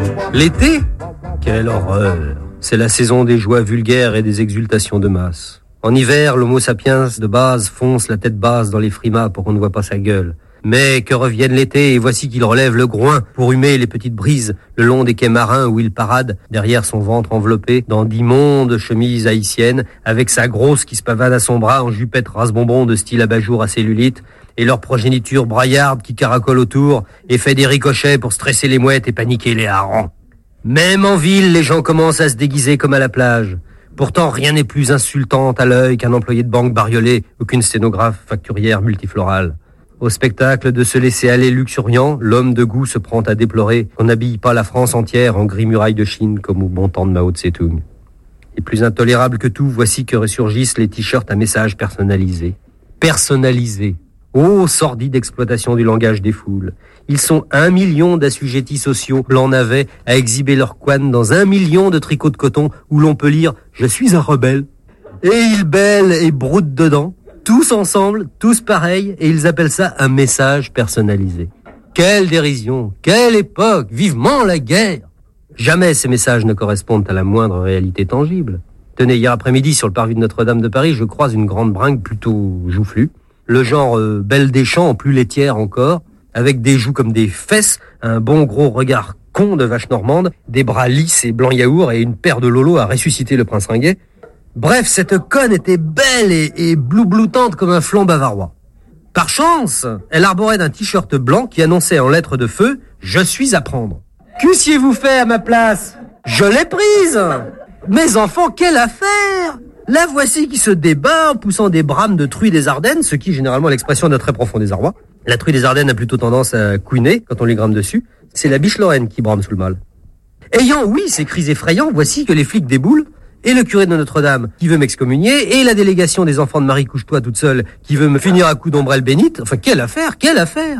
L'été ? Quelle horreur! C'est la saison des joies vulgaires et des exultations de masse. En hiver, l'homo sapiens de base fonce la tête basse dans les frimas pour qu'on ne voit pas sa gueule. Mais que revienne l'été, et voici qu'il relève le groin pour humer les petites brises le long des quais marins où il parade, derrière son ventre enveloppé dans d'immondes chemises haïtiennes, avec sa grosse qui se pavane à son bras en jupette rase-bonbon de style abat-jour à cellulite, et leur progéniture braillarde qui caracole autour et fait des ricochets pour stresser les mouettes et paniquer les harengs. Même en ville, les gens commencent à se déguiser comme à la plage. Pourtant, rien n'est plus insultant à l'œil qu'un employé de banque bariolé ou qu'une sténographe facturière multiflorale. Au spectacle de se laisser aller luxuriant, l'homme de goût se prend à déplorer qu'on n'habille pas la France entière en gris muraille de Chine comme au bon temps de Mao Tse-tung. Et plus intolérable que tout, voici que ressurgissent les t-shirts à messages personnalisés. Personnalisés. Oh, sordide exploitation du langage des foules. Ils sont 1 million d'assujettis sociaux blancs navets à exhiber leur couenne dans 1 million de tricots de coton où l'on peut lire « Je suis un rebelle ». Et ils bêlent et broutent dedans. Tous ensemble, tous pareils, et ils appellent ça un message personnalisé. Quelle dérision, quelle époque, vivement la guerre! Jamais ces messages ne correspondent à la moindre réalité tangible. Tenez, hier après-midi, sur le parvis de Notre-Dame de Paris, je croise une grande bringue plutôt joufflue, le genre Belle des Champs, en plus laitière encore, avec des joues comme des fesses, un bon gros regard con de vache normande, des bras lisses et blancs yaourt et une paire de lolos à ressusciter le prince ringuet. Bref, cette conne était belle et bloubloutante comme un flanc bavarois. Par chance, elle arborait un t-shirt blanc qui annonçait en lettres de feu « Je suis à prendre ». Qu'eussiez-vous fait à ma place ? Je l'ai prise. Mes enfants, quelle affaire ! La voici qui se débat en poussant des brames de truie des Ardennes, ce qui est généralement l'expression d'un très profond désarroi. La truie des Ardennes a plutôt tendance à couiner quand on les grame dessus. C'est la biche lorraine qui brame sous le mal. Ayant, oui, ces cris effrayants, voici que les flics déboulent, et le curé de Notre-Dame qui veut m'excommunier, et la délégation des enfants de Marie Couche-toi toute seule qui veut me finir à coups d'ombrelle bénite. Enfin, quelle affaire, quelle affaire!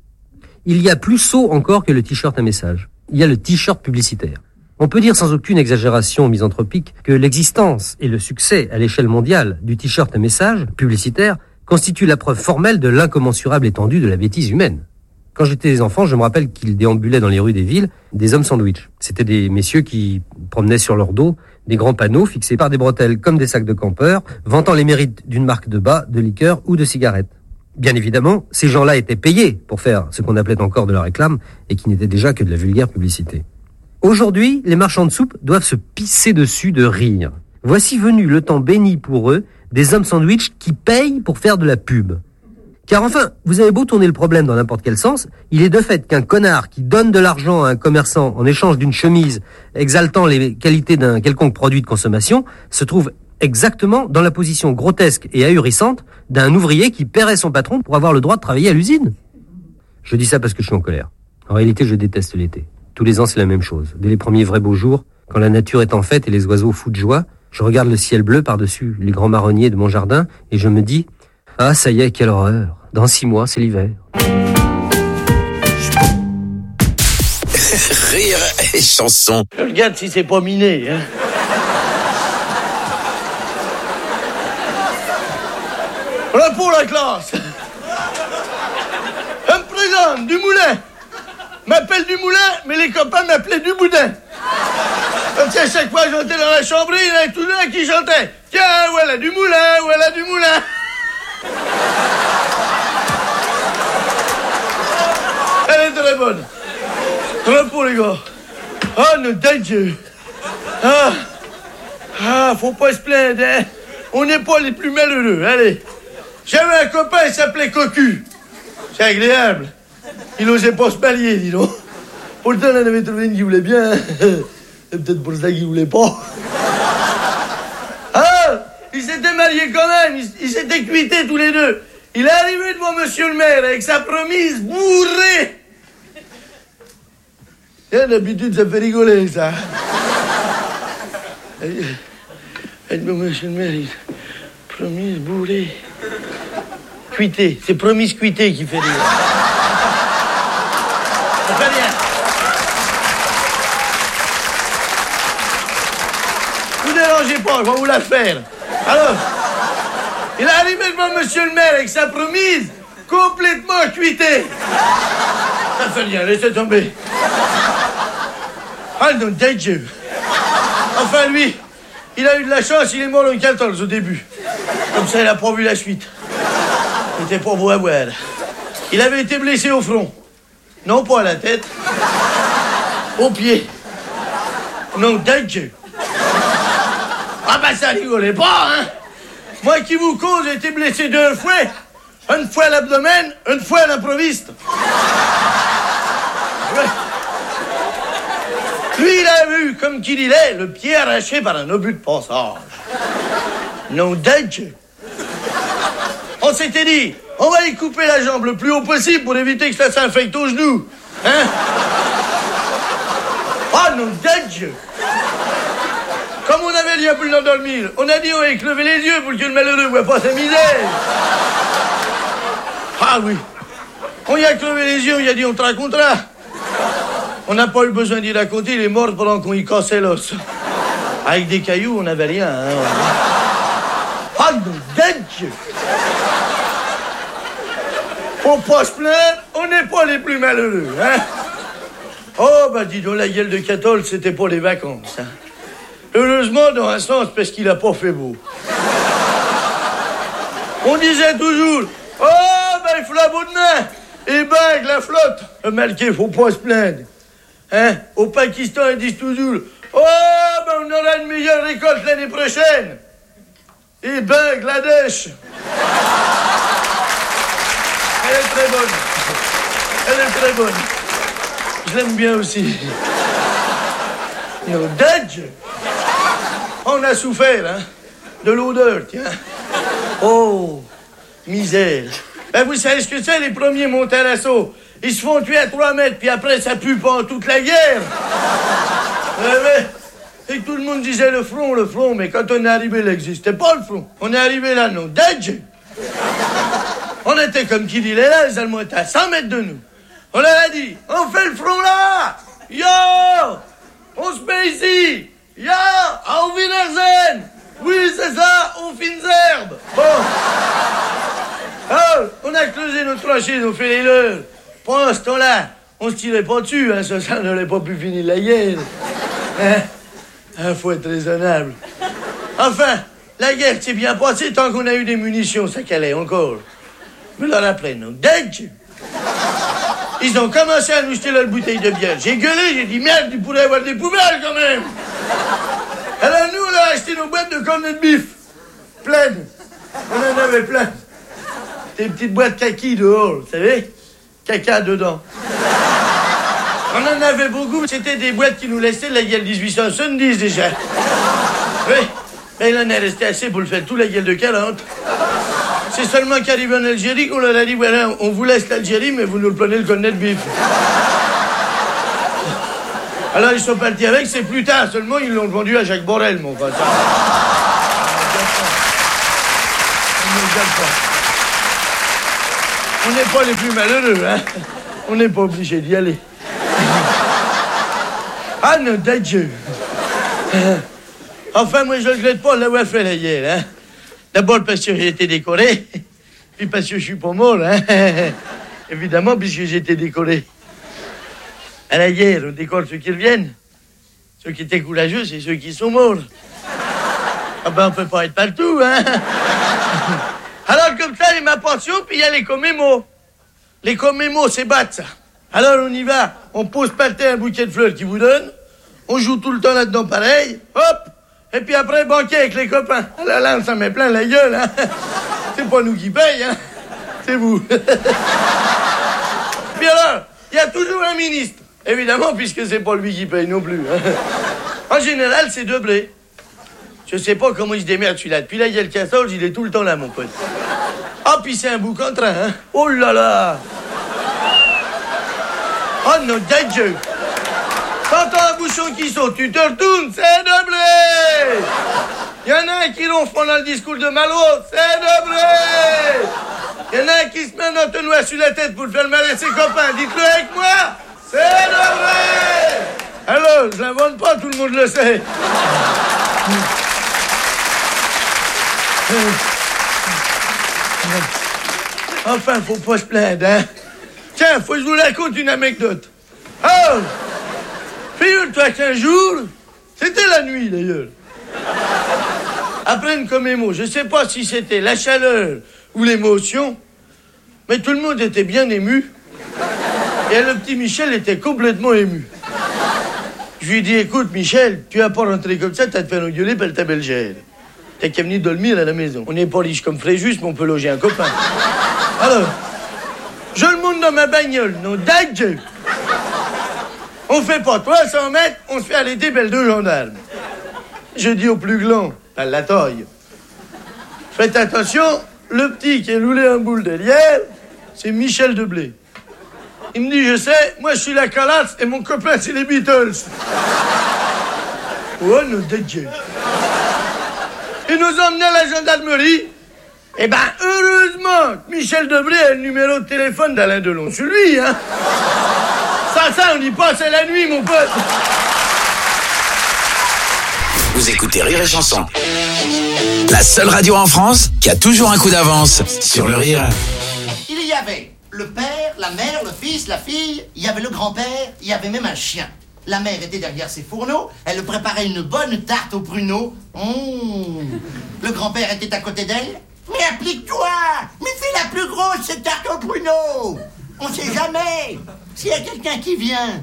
Il y a plus sot encore que le t-shirt à message. Il y a le t-shirt publicitaire. On peut dire sans aucune exagération misanthropique que l'existence et le succès à l'échelle mondiale du t-shirt à message publicitaire constituent la preuve formelle de l'incommensurable étendue de la bêtise humaine. Quand j'étais enfant, je me rappelle qu'ils déambulaient dans les rues des villes des hommes sandwich. C'était des messieurs qui promenaient sur leur dos des grands panneaux fixés par des bretelles comme des sacs de campeurs, vantant les mérites d'une marque de bas, de liqueur ou de cigarettes. Bien évidemment, ces gens-là étaient payés pour faire ce qu'on appelait encore de la réclame et qui n'était déjà que de la vulgaire publicité. Aujourd'hui, les marchands de soupe doivent se pisser dessus de rire. Voici venu le temps béni pour eux des hommes sandwich qui payent pour faire de la pub. Car enfin, vous avez beau tourner le problème dans n'importe quel sens, il est de fait qu'un connard qui donne de l'argent à un commerçant en échange d'une chemise exaltant les qualités d'un quelconque produit de consommation se trouve exactement dans la position grotesque et ahurissante d'un ouvrier qui paierait son patron pour avoir le droit de travailler à l'usine. Je dis ça parce que je suis en colère. En réalité, je déteste l'été. Tous les ans, c'est la même chose. Dès les premiers vrais beaux jours, quand la nature est en fête et les oiseaux foutent de joie, je regarde le ciel bleu par-dessus les grands marronniers de mon jardin et je me dis « Ah, ça y est, quelle horreur. Dans 6 mois, c'est l'hiver. » Rire et chanson. Je regarde si c'est pas miné, hein. Repos la classe. Un présent du moulin. M'appelle du moulin, mais les copains m'appelaient du boudin. Comme si à chaque fois j'entrais dans la chambre, il y en avait tout d'un qui chantait. Tiens, voilà du moulin, voilà du moulin. Elle est très bonne. Repos les gars. Ah, nom de Dieu. Faut pas se plaindre, hein. On n'est pas les plus malheureux, allez. J'avais un copain, il s'appelait Cocu. C'est agréable. Il osait pas se balayer, dis donc. Pourtant, on en avait trouvé une qui voulait bien. C'est peut-être pour ça qu'il voulait pas. Il s'était marié quand même. Ils s'étaient cuités tous les deux. Il est arrivé devant monsieur le maire avec sa promise bourrée. D'habitude, ça fait rigoler, ça. Devant monsieur le maire, il... promise bourrée. Cuité. C'est promise cuité qui fait rire. Ça fait rien. Vous dérangez pas, je vais vous la faire. Alors, il est arrivé devant monsieur le maire avec sa promise complètement cuitée. Ça fait rien, laissez tomber. Ah non, Dieu. Enfin, lui, il a eu de la chance, il est mort en 14 au début. Comme ça, il a pas vu la suite. C'était pas beau à voir. Il avait été blessé au front. Non, pas à la tête. Au pied. Non, Dieu. Ah ben, ça rigolait pas, hein. Moi qui vous cause, j'ai été blessé 2 fois. Une fois à l'abdomen, une fois à l'improviste. Ouais. Lui, il a eu, comme qu'il est, le pied arraché par un obus de passage. Non, Dieu. On s'était dit, on va y couper la jambe le plus haut possible pour éviter que ça s'infecte au genou. Hein? Oh non, Dieu. Comme on avait dit un peu d'endormir, on a dit on va éclever les yeux pour que le malheureux ne voit pas sa misère. Ah oui. On y a crevé les yeux, on y a dit on te racontera. On n'a pas eu besoin d'y raconter, il est mort pendant qu'on y cassait l'os. Avec des cailloux, on n'avait rien. Hein. Ah non, Dieu. Faut pas se plaindre, on n'est pas les plus malheureux, hein. Oh, bah dis donc, la gueule de Catol, c'était pas les vacances, hein. Heureusement, dans un sens, parce qu'il a pas fait beau. On disait toujours, oh, ben, il faut la bonne main. Et ben, la flotte. Malqué, faut pas se plaindre. Hein? Au Pakistan, ils disent toujours, oh, ben, on aura une meilleure récolte l'année prochaine. Et Bangladesh. Elle est très bonne. Elle est très bonne. Je l'aime bien aussi. Non, Dieu. On a souffert, hein, de l'odeur, tiens. Oh, misère. Ben, vous savez ce que c'est, les premiers Montarasso? Ils se font tuer à 3 mètres, puis après, ça pue pendant toute la guerre. Et tout le monde disait le front, mais quand on est arrivé, il n'existait pas le front. On est arrivé là, non, Dieu. On était comme qui dit là, les Allemands étaient à 100 mètres de nous. On leur a dit, on fait le front là. Yo, on se met ici. Ya, auf Wiedersehen! Oui, c'est ça, on fine herbes! Bon. Oh, on a creusé nos tranchées, on fait les leurs. Pendant ce temps-là, on se tirait pas dessus, hein, ça n'aurait pas pu finir la guerre. Hein? Faut être raisonnable. Enfin, la guerre s'est bien passée tant qu'on a eu des munitions, ça calait encore. Mais là, après, non, Dieu. Ils ont commencé à nous jeter leur bouteille de bière. J'ai gueulé, j'ai dit, merde, il pourrait y avoir des poubelles quand même. Alors nous, on a acheté nos boîtes de cornets de bif. Pleines. On en avait plein. Des petites boîtes kaki dehors, vous savez? Caca dedans. On en avait beaucoup. C'était des boîtes qui nous laissaient la gueule 1870 déjà. Oui. Mais il en est resté assez pour le faire tout la gueule de 40. C'est seulement qu'arrivé en Algérie qu'on leur a dit, voilà, on vous laisse l'Algérie, mais vous nous le prenez le cornet de bif. Alors ils sont partis avec, c'est plus tard seulement, ils l'ont vendu à Jacques Borel, mon pote. On n'est pas les plus malheureux, hein. On n'est pas obligé d'y aller. Ah non, Dieu. Enfin, moi, je ne regrette pas de l'avoir fait la guerre, hein. D'abord parce que j'ai été décoré, puis parce que je suis pas mort, hein. Évidemment, puisque j'ai été décoré. À la guerre, on décore ceux qui reviennent. Ceux qui étaient courageux, c'est ceux qui sont morts. Ah ben, on peut pas être partout, hein. Alors, comme ça, il y a ma pension, puis il y a les commémos. Les commémos, c'est battre, ça. Alors, on y va. On pose par terre un bouquet de fleurs qu'ils vous donnent. On joue tout le temps là-dedans pareil. Hop. Et puis après, banquet avec les copains. Ah là là, ça met plein la gueule, hein. C'est pas nous qui paye, hein. C'est vous. Puis alors, il y a toujours un ministre. Évidemment, puisque c'est pas lui qui paye non plus. Hein. En général, c'est Debré. Je sais pas comment il se démerde celui-là. Depuis là, il y a le cassolge, il est tout le temps là, mon pote. Ah, puis c'est un bouc en train, hein. Oh là là. Oh non, Dieu. T'entends un bouchon qui saute, tu te retournes, c'est Debré. Il y en a un qui ronfle pendant le discours de Malraux, c'est Debré. Il y en a un qui se met un entonnoir sur la tête pour le faire marrer ses copains. Dites-le avec moi. C'est Debré. Alors, je l'invente pas, tout le monde le sait. Enfin, faut pas se plaindre, hein. Tiens, faut que je vous raconte une anecdote. Oh! Figure-toi qu'un jour, c'était la nuit d'ailleurs, après une commémo, je sais pas si c'était la chaleur ou l'émotion, mais tout le monde était bien ému. Et le petit Michel était complètement ému. Je lui ai dit, écoute Michel, tu vas pas rentrer comme ça, t'as te faire engueuler par ta belle-gère. T'as qu'à venir dormir à la maison. On n'est pas riche comme Fréjus, mais on peut loger un copain. Alors, je le monte dans ma bagnole, non d'adieu. On fait pas 300 mètres, on se fait arrêter par 2 gendarmes. Je dis au plus grand, à la taille, faites attention, le petit qui est roulé en boule derrière, c'est Michel Deblé. Il me dit, je sais, moi je suis la calasse et mon copain c'est les Beatles. Oh, non, de Dieu. Il nous a emmenés à la gendarmerie. Eh ben, heureusement que Michel Deblé a le numéro de téléphone d'Alain Delon. C'est lui, hein. Ça, on y passe à la nuit, mon pote. Vous écoutez Rire et Chanson. La seule radio en France qui a toujours un coup d'avance sur le rire. Il y avait le père, la mère, le fils, la fille, il y avait le grand-père, il y avait même un chien. La mère était derrière ses fourneaux, elle préparait une bonne tarte aux pruneaux. Le grand-père était à côté d'elle. Mais applique-toi! Mais fais la plus grosse, cette tarte aux pruneaux! On sait jamais s'il y a quelqu'un qui vient.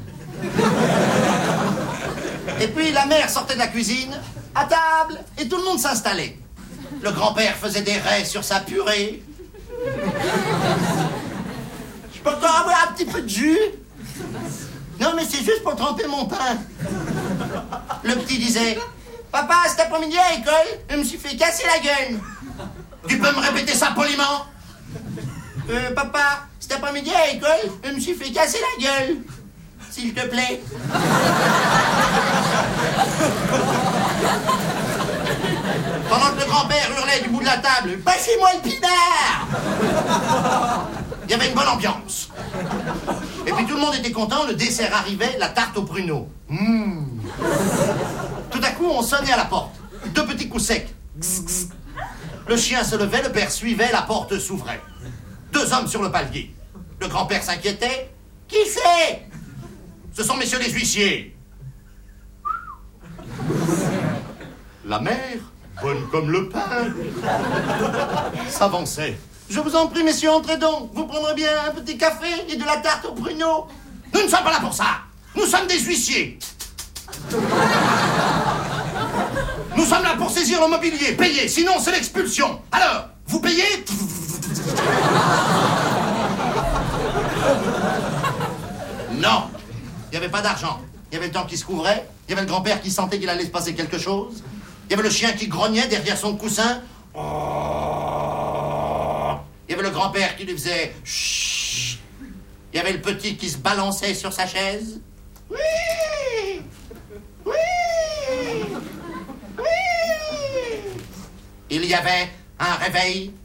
Et puis la mère sortait de la cuisine, à table, et tout le monde s'installait. Le grand-père faisait des raies sur sa purée. Je peux encore avoir un petit peu de jus? Non, mais c'est juste pour tremper mon pain. Le petit disait, papa, cet après-midi à l'école, je me suis fait casser la gueule. Tu peux me répéter ça poliment? Papa, cet après-midi à l'école, je me suis fait casser la gueule. S'il te plaît. Pendant que le grand-père hurlait du bout de la table, passez-moi le pinard! Il y avait une bonne ambiance. Et puis tout le monde était content, le dessert arrivait, la tarte aux pruneaux. Tout à coup, on sonnait à la porte. 2 petits coups secs. Le chien se levait, le père suivait, la porte s'ouvrait. 2 hommes sur le palier. Le grand-père s'inquiétait. Qui c'est? Ce sont messieurs les huissiers. La mère, bonne comme le pain, s'avançait. Je vous en prie, messieurs, entrez donc. Vous prendrez bien un petit café et de la tarte aux pruneaux. Nous ne sommes pas là pour ça. Nous sommes des huissiers. Nous sommes là pour saisir le mobilier, payer, sinon c'est l'expulsion. Alors, vous payez? Non, il n'y avait pas d'argent. Il y avait le temps qui se couvrait, il y avait le grand-père qui sentait qu'il allait se passer quelque chose, il y avait le chien qui grognait derrière son coussin. Il y avait le grand-père qui lui faisait chut. Il y avait le petit qui se balançait sur sa chaise. Oui! Oui! Oui! Il y avait un réveil